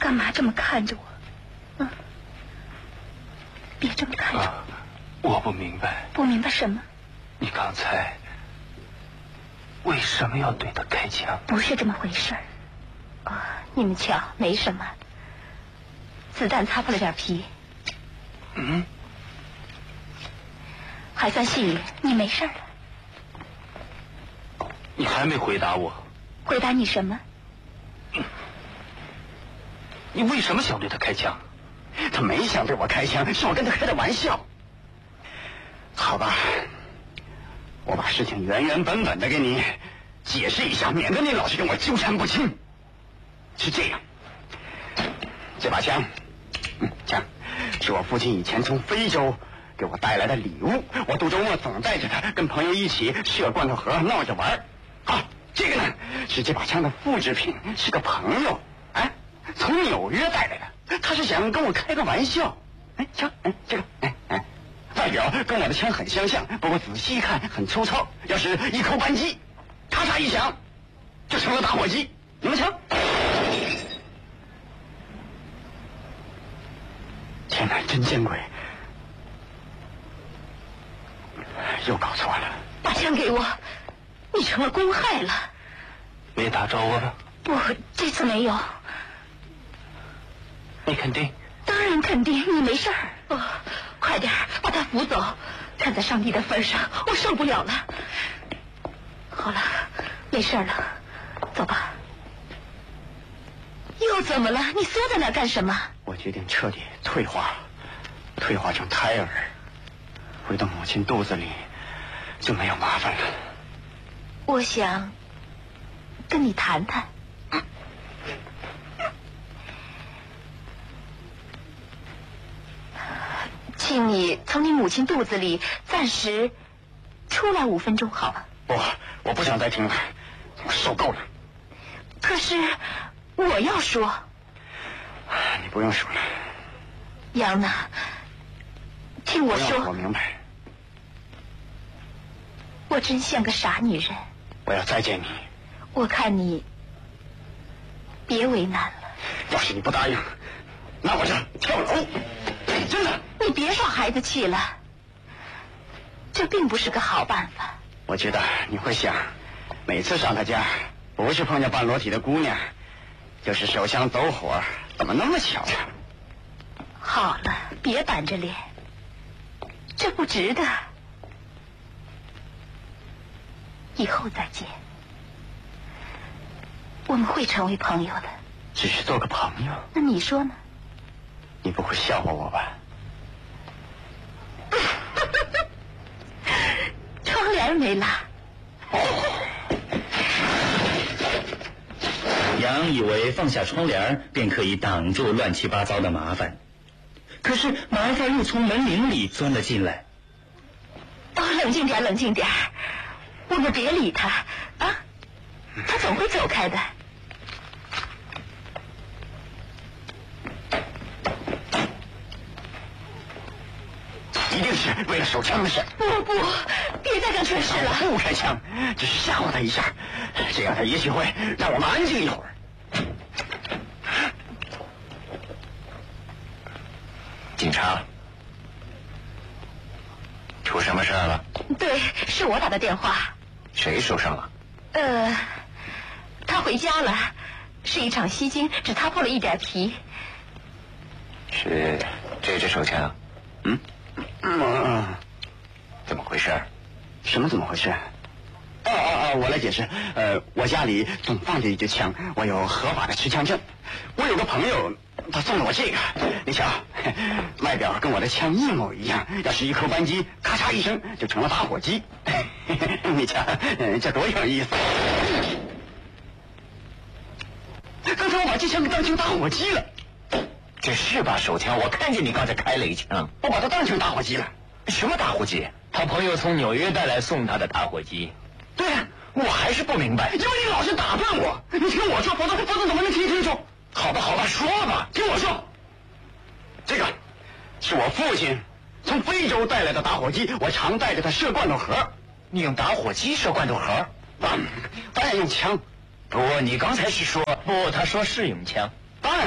干嘛这么看着我？别这么看着我。 我不明白。 不明白什么？ 你刚才为什么要对他开枪？ 不是这么回事儿。你们瞧，没什么，子弹擦破了点皮。还算幸运，你没事了。 你还没回答我。 回答你什么？ 你为什么想对他开枪？ 他没想对我开枪，是我跟他开的玩笑。好吧，我把事情原原本本的给你解释一下，免得你老是跟我纠缠不清。是这样，这把枪，枪是我父亲以前从非洲给我带来的礼物，我度周末总带着它跟朋友一起射罐头盒闹着玩。这个呢是这把枪的复制品，是个朋友从纽约带来的，他是想跟我开个玩笑。瞧，这个外表跟我的枪很相像，不过仔细一看很粗糙，要是一扣扳机，咔嚓一响就成了打火机。你们瞧，天哪，真见鬼，又搞错了。 把枪给我，你成了公害了。 没打着我吧？ 不，这次没有。 你肯定？ 当然肯定，你没事儿。快点把他扶走，看在上帝的份上，我受不了了。好了，没事了，走吧。又怎么了？你缩在那儿干什么？ 我决定彻底退化成胎儿，回到母亲肚子里就没有麻烦了。 我想跟你谈谈。请你从你母亲肚子里暂时出来5分钟，好吗？ 不，我不想再听了，我受够了。 可是我要说。 你不用说了。 杨娜，听我说。 我明白。 我真像个傻女人。 我要再见你。 我看你别为难了。 要是你不答应，那我就跳楼。真的。 你别耍孩子气了，这并不是个好办法。 我知道你会想，每次上他家，不是碰见半裸体的姑娘，就是手枪走火，怎么那么巧啊？ 好了，别板着脸，这不值得。以后再见，我们会成为朋友的。 只是做个朋友？ 那你说呢？ 你不会笑话我吧？ 窗帘没拉。 杨以为放下窗帘便可以挡住乱七八糟的麻烦，可是麻烦又从门铃里钻了进来。 冷静点，冷静点，我们别理他啊，他总会走开的。 一定是为了手枪的事。 不，别再干蠢事了。 不开枪，只是吓唬他一下，这样他也许会让我们安静一会儿。 警察，出什么事了？ 对，是我打的电话。 谁受伤了？ 他回家了，是一场吸金，只擦破了一点皮。 是这支手枪？怎么回事？ 什么怎么回事？我来解释。我家里总放着一支枪，我有合法的持枪证。我有个朋友，他送了我这个，你瞧，外表跟我的枪一模一样，要是一扣扳机，咔嚓一声就成了打火机。你瞧，这多有意思！刚才我把这枪给当成打火机了。 这是把手枪，我看见你刚才开了一枪。 我把它当成打火机了。 什么打火机？他朋友从纽约带来送他的打火机。 对啊， 我还是不明白， 因为你老是打断我。你听我说，否则怎么能听清楚？ 好吧，说吧。 听我说，这个是我父亲从非洲带来的打火机，我常带着它射罐头盒。 你用打火机射罐头盒？ 当然用枪。 不，你刚才是说不？他说是用枪。 当然了，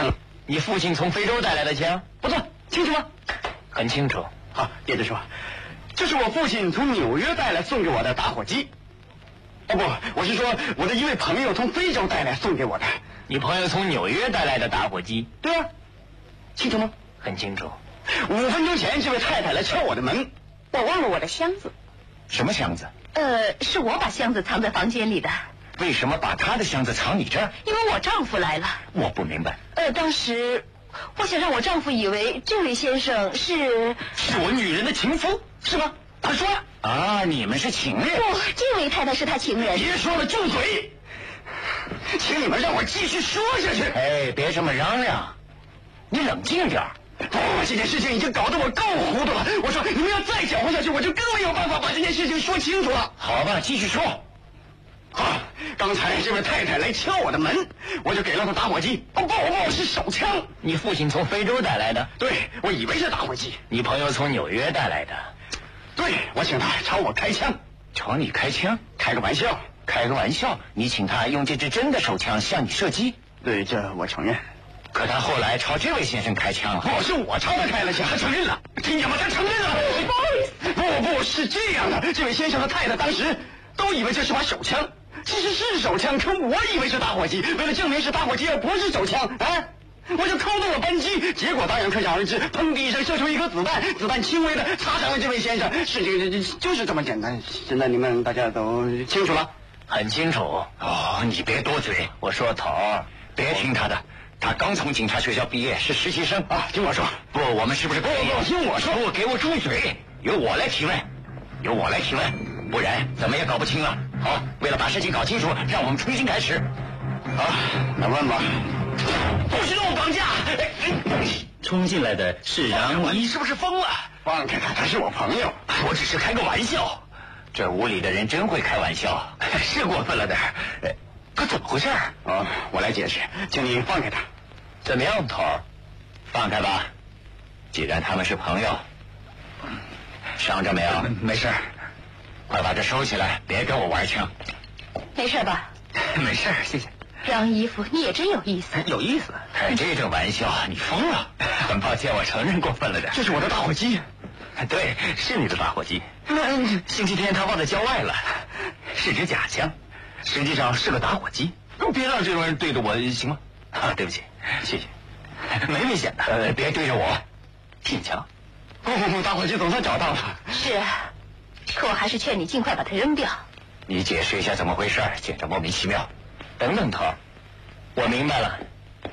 你父亲从非洲带来的枪？ 不错，清楚吗？ 很清楚。 好，接着说，这是我父亲从纽约带来送给我的打火机。哦不，我是说我的一位朋友从非洲带来送给我的。 你朋友从纽约带来的打火机？ 对啊，清楚吗？ 很清楚。 5分钟前，这位太太来敲我的门。 我忘了我的箱子。 什么箱子？ 是我把箱子藏在房间里的。 为什么把他的箱子藏你这儿？ 因为我丈夫来了。 我不明白。 当时我想让我丈夫以为这位先生是我女人的情夫，是吗？快说呀！ 啊，你们是情人？ 不，这位太太是他情人。 别说了，住嘴！请你们让我继续说下去。 哎，别这么嚷嚷，你冷静点儿。 这件事情已经搞得我够糊涂了。我说你们要再搅和下去，我就更没有办法把这件事情说清楚了。 好吧，继续说。 刚才这位太太来敲我的门，我就给了她打火机。不，是手枪。 你父亲从非洲带来的？ 对，我以为是打火机。 你朋友从纽约带来的？ 对，我请他朝我开枪。 朝你开枪？ 开个玩笑。 开个玩笑？你请他用这支真的手枪向你射击？ 对，这我承认。 可他后来朝这位先生开枪了。 是我朝他开了枪，他承认了。听见吗？他承认了。不是这样的，这位先生和太太当时都以为这是把手枪，其实是手枪，可我以为是打火机。为了证明是打火机而不是手枪，我就扣动了扳机，结果当然可想而知，砰的一声射出一颗子弹，子弹轻微的擦伤了这位先生。事情就是这么简单。现在你们大家都清楚了？ 很清楚。 你别多嘴。 我说头儿， 别听他的。他刚从警察学校毕业，是实习生啊！听我说。 不，我们是不是？不， 听我说。 不，给我住嘴！由我来提问，不然怎么也搞不清了。好，为了把事情搞清楚，让我们重新开始。 那问吧。 不许弄绑架！ 冲进来的是杨你是不是疯了？ 放开他，他是我朋友。 我只是开个玩笑。 这屋里的人真会开玩笑， 是过分了点儿。可怎么回事？ 我来解释，请你放开他。 怎么样，头儿？ 放开吧。既然他们是朋友，伤着没有？ 没事。 快把这收起来，别跟我玩枪。 没事吧？ 没事，谢谢。 让衣服，你也真有意思。 有意思？ 开这种玩笑，你疯了！ 很抱歉，我承认过分了点。 这是我的打火机。 对，是你的打火机。星期天他忘在郊外了，是支假枪，实际上是个打火机。别让这种人对着我，行吗？对不起，谢谢。没危险的。 别对着我。 骗枪。 打火机总算找到了。 是啊，可我还是劝你尽快把它扔掉。 你解释一下怎么回事，简直莫名其妙。 等等，头儿，我明白了。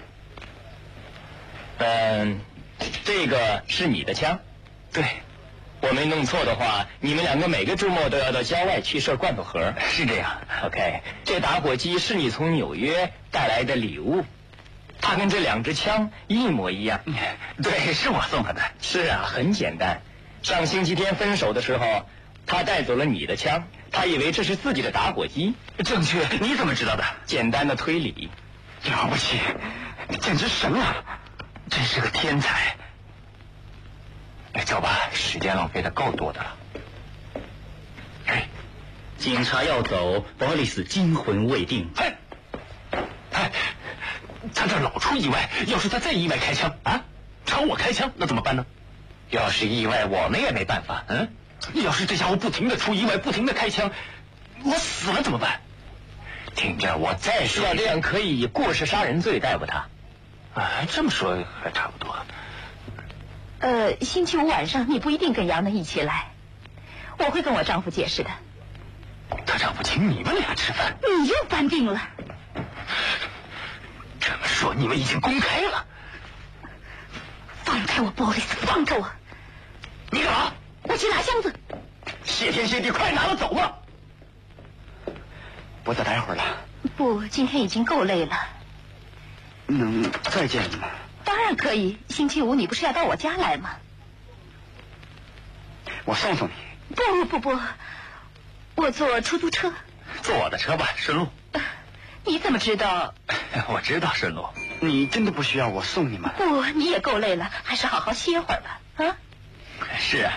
这个是你的枪？ 对。 我没弄错的话，你们两个每个周末都要到郊外去设罐头盒。 是这样。 OK， 这打火机是你从纽约带来的礼物，它跟这2支枪一模一样。 对，是我送他的。 是啊，很简单。上星期天分手的时候，他带走了你的枪，他以为这是自己的打火机。 正确，你怎么知道的？ 简单的推理。 了不起，简直神了， 真是个天才。走吧，时间浪费的够多的了。 警察要走，鲍里斯惊魂未定。 他这老出意外，要是他再意外开枪朝我开枪，那怎么办呢？ 要是意外，我们也没办法。 要是这家伙不停的出意外，不停的开枪，我死了怎么办？ 听着，我再说， 要这样可以以过失杀人罪逮捕他。这么说还差不多。 星期五晚上你不一定跟杨楠一起来，我会跟我丈夫解释的。 她丈夫请你们俩吃饭， 你又犯病了。 这么说你们已经公开了？ 放开我，鲍里斯，放开我！ 你干嘛？ 我去拿箱子。 谢天谢地，快拿了走吧。不再待会儿了。 不，今天已经够累了。 能再见吗？ 当然可以。星期五你不是要到我家来吗？ 我送送你。 不，我坐出租车。 坐我的车吧，顺路。 你怎么知道？ 我知道顺路。 你真的不需要我送你吗？ 不，你也够累了，还是好好歇会儿吧。 是啊，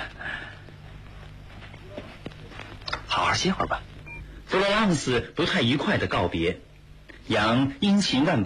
好好歇会儿吧。 弗洛朗斯不太愉快的告别，杨殷勤万